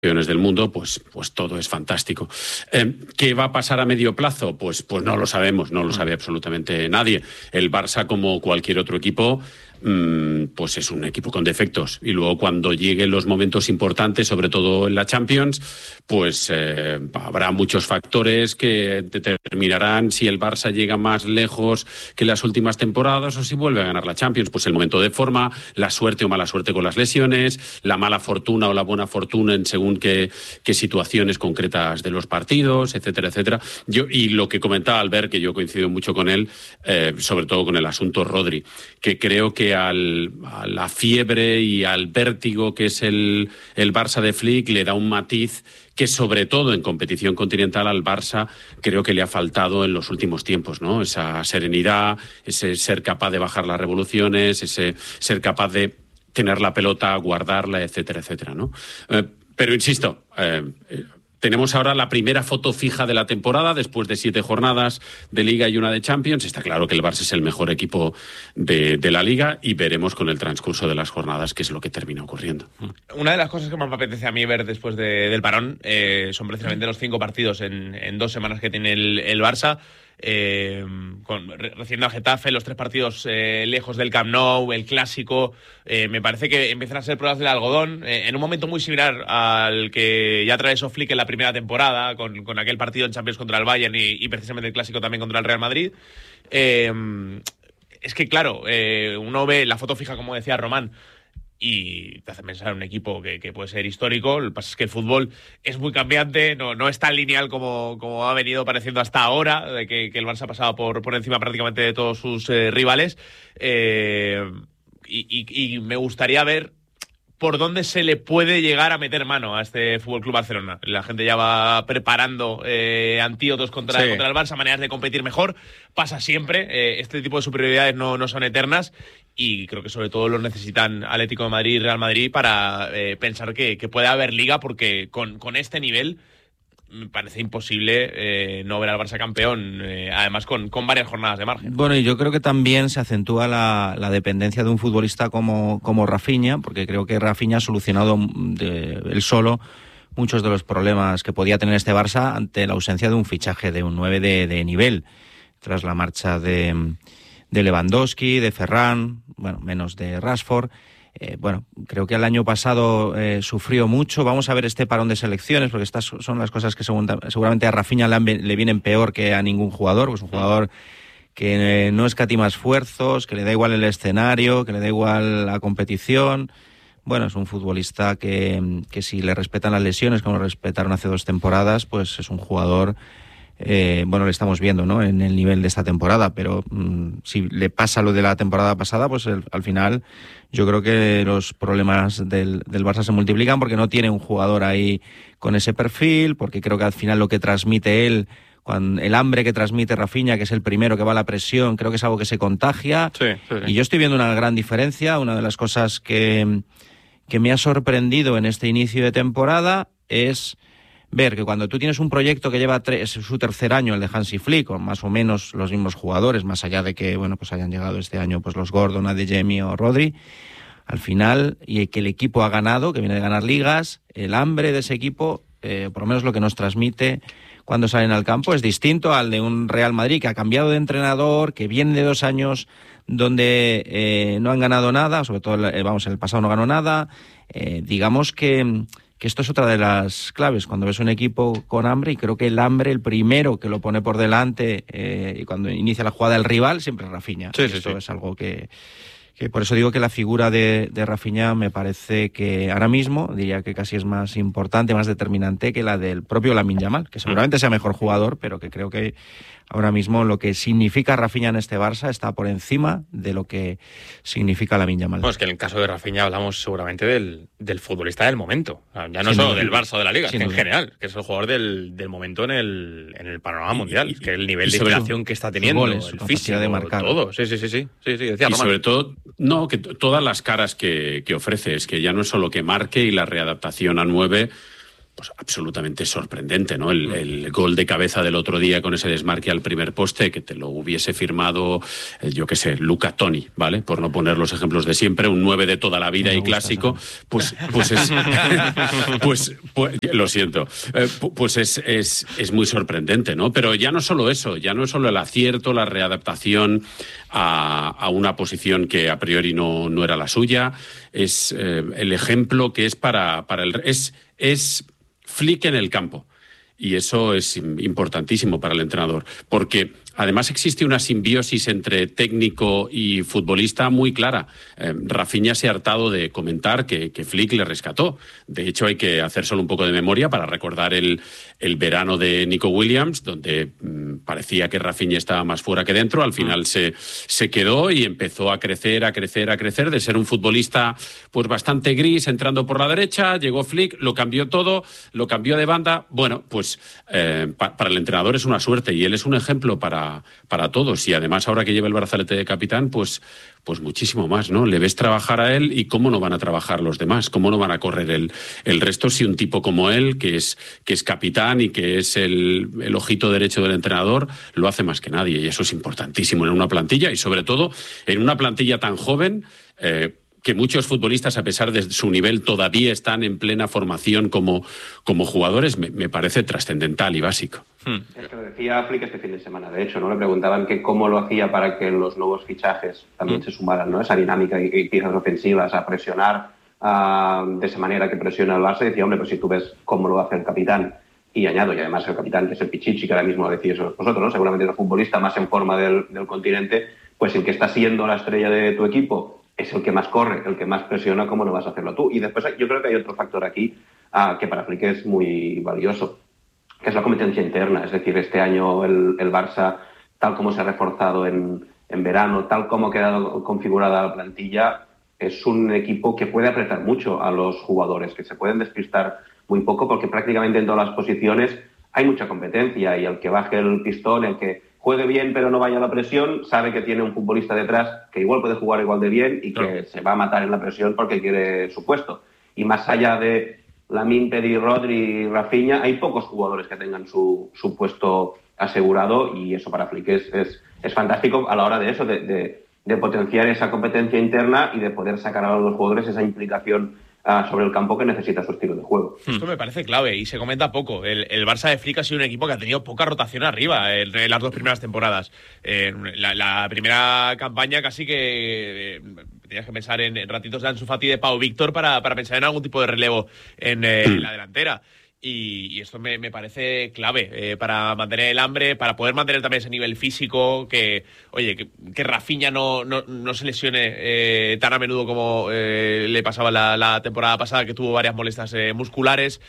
campeones del mundo, pues todo es fantástico. ¿Qué va a pasar a medio plazo? Pues no lo sabemos, no lo sabe absolutamente nadie. El Barça, como cualquier otro equipo, pues es un equipo con defectos, y luego cuando lleguen los momentos importantes, sobre todo en la Champions, pues habrá muchos factores que determinarán si el Barça llega más lejos que las últimas temporadas o si vuelve a ganar la Champions. Pues el momento de forma, la suerte o mala suerte con las lesiones, la mala fortuna o la buena fortuna en según qué situaciones concretas de los partidos, etcétera, etcétera. Y lo que comentaba Albert, que yo coincido mucho con él, sobre todo con el asunto Rodri, que creo que a la fiebre y al vértigo que es el Barça de Flick le da un matiz que, sobre todo en competición continental, al Barça creo que le ha faltado en los últimos tiempos, ¿no? Esa serenidad, ese ser capaz de bajar las revoluciones, ese ser capaz de tener la pelota, guardarla, etcétera, etcétera, ¿no? Pero insisto, tenemos ahora la primera foto fija de la temporada, después de 7 jornadas de Liga y una de Champions. Está claro que el Barça es el mejor equipo de la Liga, y veremos con el transcurso de las jornadas qué es lo que termina ocurriendo. Una de las cosas que más me apetece a mí ver después del parón son precisamente los 5 partidos en 2 semanas que tiene el Barça. Recibiendo a Getafe, los 3 partidos lejos del Camp Nou, el clásico, me parece que empiezan a ser pruebas del algodón, en un momento muy similar al que ya atravesó Flick en la primera temporada, con aquel partido en Champions contra el Bayern y precisamente el clásico también contra el Real Madrid. Es que claro, uno ve la foto fija, como decía Román, y te hace pensar en un equipo que puede ser histórico. Lo que pasa es que el fútbol es muy cambiante, no es tan lineal como ha venido pareciendo hasta ahora, de que el Barça ha pasado por encima prácticamente de todos sus rivales. Y me gustaría ver por dónde se le puede llegar a meter mano a este Fútbol Club Barcelona. La gente ya va preparando antídotos contra el Barça, maneras de competir mejor. Pasa siempre, este tipo de superioridades no son eternas, y creo que sobre todo lo necesitan Atlético de Madrid y Real Madrid para pensar que puede haber Liga, porque con este nivel me parece imposible no ver al Barça campeón, además con varias jornadas de margen. Bueno, y yo creo que también se acentúa la dependencia de un futbolista como Rafinha, porque creo que Rafinha ha solucionado él solo muchos de los problemas que podía tener este Barça ante la ausencia de un fichaje de un 9 de nivel, tras la marcha de Lewandowski, de Ferran, bueno, menos de Rashford. Bueno, creo que el año pasado sufrió mucho. Vamos a ver este parón de selecciones, porque estas son las cosas que seguramente a Rafinha le vienen peor que a ningún jugador. Pues un jugador que no escatima esfuerzos, que le da igual el escenario, que le da igual la competición. Bueno, es un futbolista que si le respetan las lesiones, como lo respetaron hace 2 temporadas, pues es un jugador... bueno, lo estamos viendo, ¿no?, en el nivel de esta temporada, pero si le pasa lo de la temporada pasada, pues al final yo creo que los problemas del Barça se multiplican, porque no tiene un jugador ahí con ese perfil, porque creo que al final lo que transmite él, el hambre que transmite Rafinha, que es el primero que va a la presión, creo que es algo que se contagia. Sí. Y yo estoy viendo una gran diferencia. Una de las cosas que me ha sorprendido en este inicio de temporada es ver que cuando tú tienes un proyecto que lleva su 3er año, el de Hansi Flick, con más o menos los mismos jugadores, más allá de que pues hayan llegado este año pues los Gordon, Adeyemi o Rodri, al final, y que el equipo ha ganado, que viene de ganar ligas, el hambre de ese equipo, por lo menos lo que nos transmite cuando salen al campo, es distinto al de un Real Madrid que ha cambiado de entrenador, que viene de 2 años donde no han ganado nada, sobre todo en el pasado no ganó nada. Digamos que esto es otra de las claves cuando ves un equipo con hambre, y creo que el hambre, el primero que lo pone por delante y cuando inicia la jugada el rival, siempre es Rafinha. Esto es algo que por eso digo que la figura de Rafinha me parece que ahora mismo, diría que casi es más importante, más determinante que la del propio Lamine Yamal, que seguramente sea mejor jugador, pero que creo que ahora mismo lo que significa Rafinha en este Barça está por encima de lo que significa Lamine Yamal. Bueno, es que en el caso de Rafinha hablamos seguramente del futbolista del momento. Ya no solo del Barça o de la Liga, es que en general, que es el jugador del momento en el panorama mundial. Que el nivel de inspiración que está teniendo, goles, el físico, de marcar. todo. Sí, decía y Román. sobre todo, que todas las caras que ofrece, es que ya no es solo que marque y la readaptación a 9... pues absolutamente sorprendente, ¿no? El gol de cabeza del otro día con ese desmarque al primer poste, que te lo hubiese firmado, yo qué sé, Luca Toni, ¿vale? Por no poner los ejemplos de siempre, un 9 de toda la vida y clásico, pues es... pues lo siento, pues es muy sorprendente, ¿no? Pero ya no solo eso, ya no es solo el acierto, la readaptación a una posición que a priori no era la suya, es el ejemplo que es para es Flick en el campo. Y eso es importantísimo para el entrenador, porque además existe una simbiosis entre técnico y futbolista muy clara. Rafinha se ha hartado de comentar que Flick le rescató. De hecho, hay que hacer solo un poco de memoria para recordar el verano de Nico Williams, donde parecía que Rafinha estaba más fuera que dentro. Al final se quedó y empezó a crecer, de ser un futbolista pues bastante gris, entrando por la derecha. Llegó Flick, lo cambió todo, lo cambió de banda. Bueno, pues para el entrenador es una suerte y él es un ejemplo para todos. Y además, ahora que lleva el brazalete de capitán, pues muchísimo más, ¿no? Le ves trabajar a él y cómo no van a trabajar los demás, cómo no van a correr el resto si un tipo como él, que es capitán y que es el ojito derecho del entrenador, lo hace más que nadie. Y eso es importantísimo en una plantilla y sobre todo en una plantilla tan joven, que muchos futbolistas, a pesar de su nivel, todavía están en plena formación como jugadores, me parece trascendental y básico. Es que lo decía Flick este fin de semana, de hecho, ¿no? Le preguntaban que cómo lo hacía para que los nuevos fichajes también se sumaran, ¿no? Esa dinámica y piezas ofensivas, a presionar de esa manera que presiona el Barça, y decía, hombre, pues si tú ves cómo lo hace el capitán, y añado, y además el capitán, que es el Pichichi, que ahora mismo lo decís vosotros, ¿no? Seguramente es el futbolista más en forma del continente, pues el que está siendo la estrella de tu equipo es el que más corre, el que más presiona, ¿cómo no vas a hacerlo tú? Y después yo creo que hay otro factor aquí que para Flick es muy valioso, que es la competencia interna. Es decir, este año el Barça, tal como se ha reforzado en verano, tal como ha quedado configurada la plantilla, es un equipo que puede apretar mucho a los jugadores, que se pueden despistar muy poco, porque prácticamente en todas las posiciones hay mucha competencia, y el que baje el pistón, el que juegue bien pero no vaya a la presión, sabe que tiene un futbolista detrás que igual puede jugar igual de bien y que se va a matar en la presión porque quiere su puesto. Y más allá de Lamine, Pedri, Rodri y Rafinha, hay pocos jugadores que tengan su puesto asegurado, y eso para Flick es fantástico a la hora de eso, de potenciar esa competencia interna y de poder sacar a los jugadores esa implicación sobre el campo que necesita su estilo de juego. Esto me parece clave y se comenta poco. El Barça de Flick ha sido un equipo que ha tenido poca rotación arriba en las dos primeras temporadas. La primera campaña casi que tenías que pensar en ratitos de Ansu Fati, de Pau Víctor para pensar en algún tipo de relevo en la delantera. Y esto me parece clave para mantener el hambre, para poder mantener también ese nivel físico, que Rafinha no se lesione tan a menudo como le pasaba la temporada pasada, que tuvo varias molestias musculares.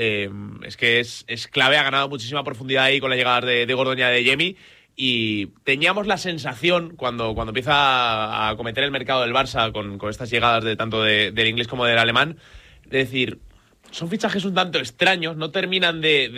Es que es clave, ha ganado muchísima profundidad ahí con la llegada de Gordoña y de Yemi. Y teníamos la sensación, cuando empieza a cometer el mercado del Barça con estas llegadas de tanto del inglés como del alemán, de decir, son fichajes un tanto extraños, no terminan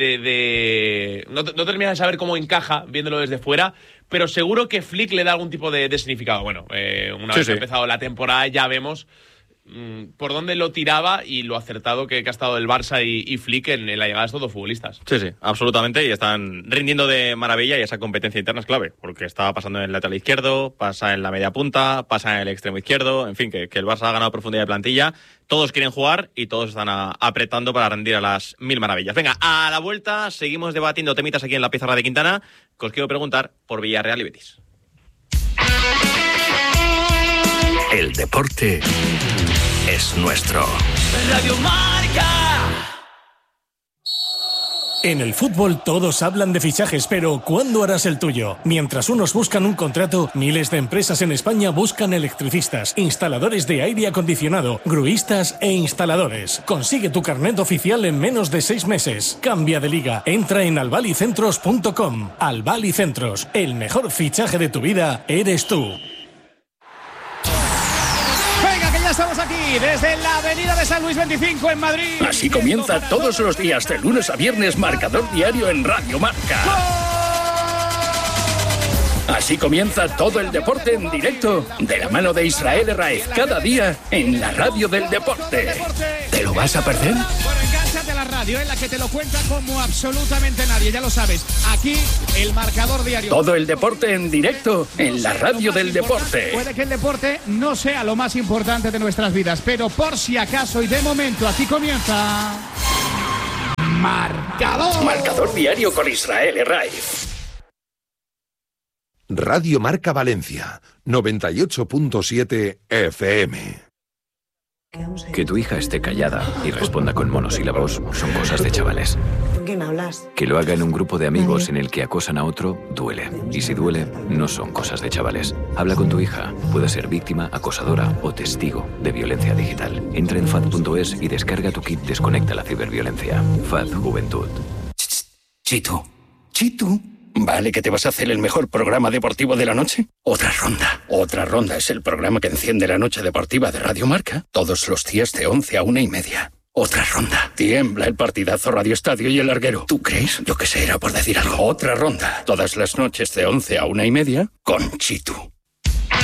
no terminan de saber cómo encaja viéndolo desde fuera, pero seguro que Flick le da algún tipo de significado. Bueno, una vez que ha empezado la temporada ya vemos por dónde lo tiraba y lo acertado que ha estado el Barça y Flick en la llegada de estos dos futbolistas. Sí, absolutamente, y están rindiendo de maravilla, y esa competencia interna es clave, porque está pasando en el lateral izquierdo, pasa en la media punta, pasa en el extremo izquierdo, en fin, que el Barça ha ganado profundidad de plantilla, todos quieren jugar y todos están apretando para rendir a las mil maravillas. Venga, a la vuelta seguimos debatiendo temitas aquí en la pizarra de Quintana, que os quiero preguntar por Villarreal y Betis. El deporte es nuestro. Radio Marca. En el fútbol todos hablan de fichajes, pero ¿cuándo harás el tuyo? Mientras unos buscan un contrato, miles de empresas en España buscan electricistas, instaladores de aire acondicionado, gruistas e instaladores. Consigue tu carnet oficial en menos de 6 meses. Cambia de liga. Entra en albalicentros.com. Albalicentros, el mejor fichaje de tu vida eres tú. Ya estamos aquí, desde la avenida de San Luis 25 en Madrid. Así comienza todos los días, de lunes a viernes, Marcador Diario en Radio Marca. Así comienza todo el deporte en directo, de la mano de Israel Herráez, cada día en la radio del deporte. ¿Te lo vas a perder? Bueno, encánchate a la radio. radio, en la que te lo cuenta como absolutamente nadie, ya lo sabes. Aquí, el Marcador Diario. Todo el deporte en directo, en la radio del deporte. Puede que el deporte no sea lo más importante de nuestras vidas, pero por si acaso y de momento, aquí comienza... Marcador. Marcador Diario con Israel Herraiz. Radio Marca Valencia, 98.7 FM. Que tu hija esté callada y responda con monosílabos son cosas de chavales. ¿Con quién hablas? Que lo haga en un grupo de amigos en el que acosan a otro, duele. Y si duele, no son cosas de chavales. Habla con tu hija. Puede ser víctima, acosadora o testigo de violencia digital. Entra en FAD.es y descarga tu kit Desconecta la ciberviolencia. FAD Juventud. Chitu. ¿Vale que te vas a hacer el mejor programa deportivo de la noche? Otra ronda. Otra ronda es el programa que enciende la noche deportiva de Radio Marca. Todos los días de 11 a 1:30. Otra ronda. Tiembla el partidazo Radio Estadio y el larguero. ¿Tú crees? Yo qué sé, era por decir algo. Otra ronda. Todas las noches de 11 a 1:30 con Chitu.